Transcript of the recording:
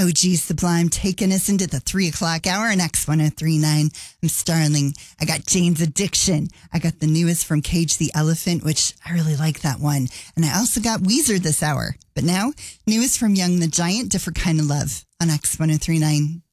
OG Sublime taking us into the 3 o'clock hour on X1039. I'm Starling. I got Jane's Addiction. I got the newest from Cage the Elephant, which I really like that one. And I also got Weezer this hour. But now, newest from Young the Giant, Different Kind of Love on X1039.